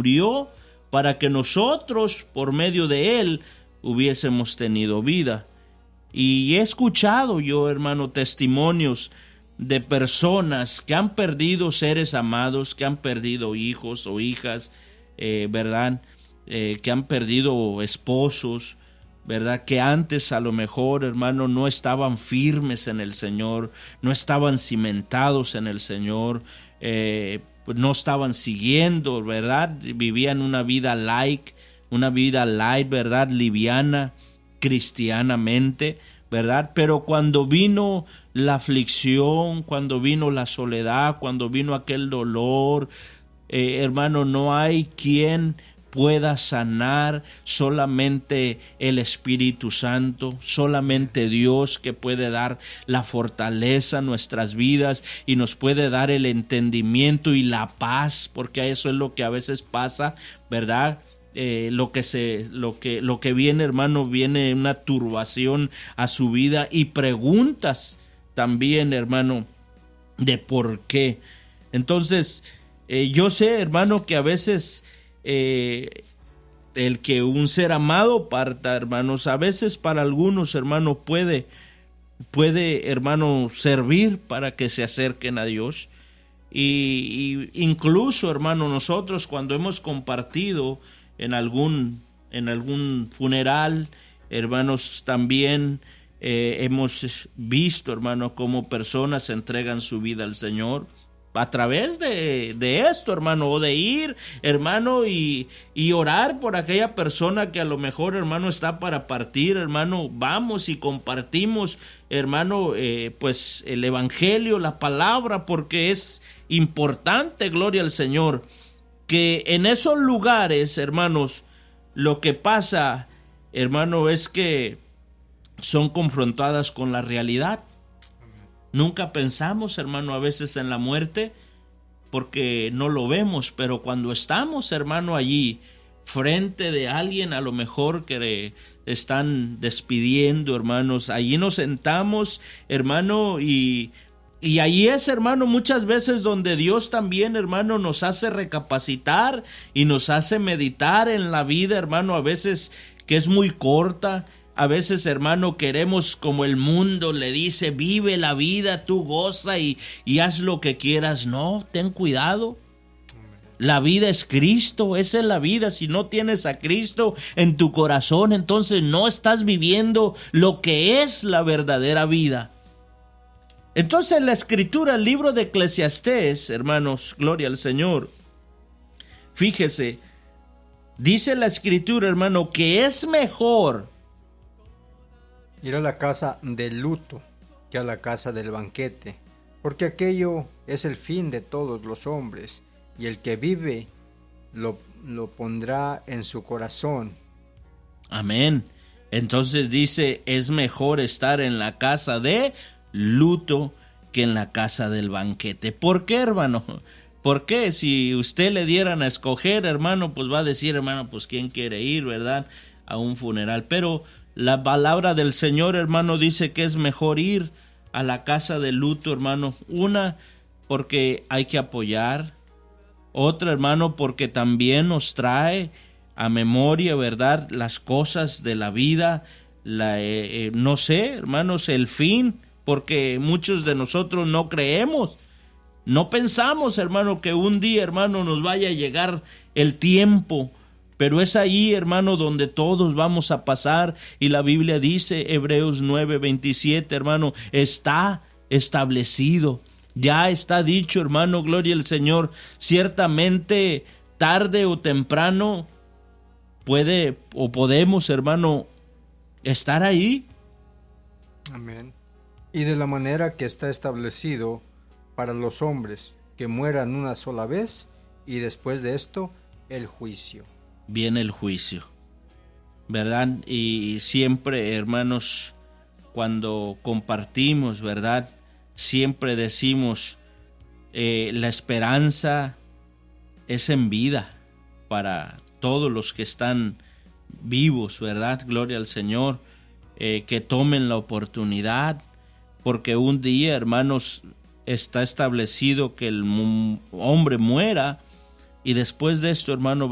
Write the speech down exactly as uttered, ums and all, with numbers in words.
murió para que nosotros, por medio de Él, hubiésemos tenido vida. Y he escuchado yo, hermano, testimonios de personas que han perdido seres amados, que han perdido hijos o hijas, eh, ¿verdad? Eh, que han perdido esposos, ¿verdad? Que antes a lo mejor, hermano, no estaban firmes en el Señor, no estaban cimentados en el Señor, eh, pues no estaban siguiendo, ¿verdad? Vivían una vida light, una vida light, ¿verdad? Liviana, cristianamente, ¿verdad? Pero cuando vino la aflicción, cuando vino la soledad, cuando vino aquel dolor, eh, hermano, no hay quien pueda sanar, solamente el Espíritu Santo, solamente Dios, que puede dar la fortaleza a nuestras vidas y nos puede dar el entendimiento y la paz, porque eso es lo que a veces pasa, ¿verdad? Eh, lo que se, lo que, lo que viene, hermano, viene una turbación a su vida y preguntas también, hermano, de por qué. Entonces, eh, yo sé, hermano, que a veces eh, el que un ser amado parta, hermanos, a veces para algunos, hermano, puede, puede, hermano, servir para que se acerquen a Dios. Y, y incluso, hermano, nosotros cuando hemos compartido en algún, en algún funeral, hermanos, también eh, hemos visto, hermano, cómo personas entregan su vida al Señor a través de, de esto, hermano, o de ir, hermano, y, y orar por aquella persona que a lo mejor, hermano, está para partir, hermano. Vamos y compartimos, hermano, eh, pues el evangelio, la palabra, porque es importante, gloria al Señor, que en esos lugares, hermanos, lo que pasa, hermano, es que son confrontadas con la realidad. Nunca pensamos, hermano, a veces en la muerte porque no lo vemos, pero cuando estamos, hermano, allí frente de alguien a lo mejor que están despidiendo, hermanos, allí nos sentamos, hermano, y Y ahí es, hermano, muchas veces donde Dios también, hermano, nos hace recapacitar y nos hace meditar en la vida, hermano, a veces que es muy corta. A veces, hermano, queremos, como el mundo le dice, vive la vida, tú goza y, y haz lo que quieras. No, ten cuidado. La vida es Cristo, esa es la vida. Si no tienes a Cristo en tu corazón, entonces no estás viviendo lo que es la verdadera vida. Entonces la escritura, el libro de Eclesiastés, hermanos, gloria al Señor, fíjese, dice la escritura, hermano, que es mejor ir a la casa del luto que a la casa del banquete, porque aquello es el fin de todos los hombres, y el que vive lo, lo pondrá en su corazón. Amén. Entonces dice, es mejor estar en la casa de luto que en la casa del banquete. ¿Por qué, hermano? ¿Por qué? Si usted le dieran a escoger, hermano, pues va a decir, hermano, pues quién quiere ir, ¿verdad?, a un funeral. Pero la palabra del Señor, hermano, dice que es mejor ir a la casa del luto, hermano. Una, porque hay que apoyar. Otra, hermano, porque también nos trae a memoria, ¿verdad?, las cosas de la vida. La, eh, eh, no sé, hermanos, el fin, porque muchos de nosotros no creemos, no pensamos, hermano, que un día, hermano, nos vaya a llegar el tiempo, pero es ahí, hermano, donde todos vamos a pasar, y la Biblia dice, Hebreos nueve veintisiete, hermano, está establecido, ya está dicho, hermano, gloria al Señor, ciertamente tarde o temprano puede o podemos, hermano, estar ahí. Amén. Y de la manera que está establecido para los hombres, que mueran una sola vez, y después de esto, el juicio. Viene el juicio, ¿verdad? Y siempre, hermanos, cuando compartimos, ¿verdad?, siempre decimos, eh, la esperanza es en vida para todos los que están vivos, ¿verdad? Gloria al Señor, eh, que tomen la oportunidad, porque un día, hermanos, está establecido que el hombre muera, y después de esto, hermano,